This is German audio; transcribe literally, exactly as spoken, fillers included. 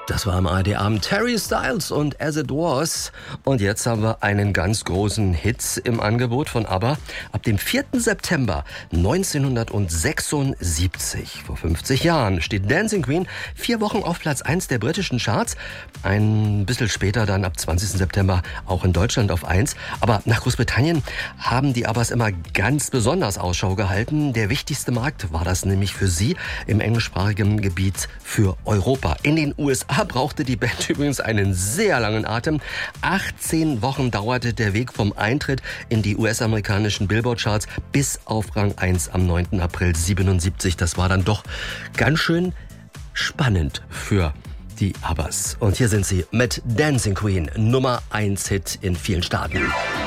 Das war am A R D-Abend Harry Styles und As It Was. Und jetzt haben wir einen ganz großen Hit im Angebot von ABBA. Ab dem vierten September neunzehnhundertsechsundsiebzig, vor fünfzig Jahren, steht Dancing Queen vier Wochen auf Platz eins der britischen Charts. Ein bisschen später dann ab zwanzigsten September auch in Deutschland auf eins. Aber nach Großbritannien haben die ABBAs immer ganz besonders Ausschau gehalten. Der wichtigste Markt war das nämlich für sie im englischsprachigen Gebiet für Europa. In den U S A brauchte die Band übrigens einen sehr langen Atem. achtzehn Wochen dauerte der Weg vom Eintritt in die U S-amerikanischen Billboard-Charts bis auf Rang eins am neunten April siebenundsiebzig. Das war dann doch ganz schön spannend für die ABBAs. Und hier sind sie mit Dancing Queen, Nummer eins Hit in vielen Staaten.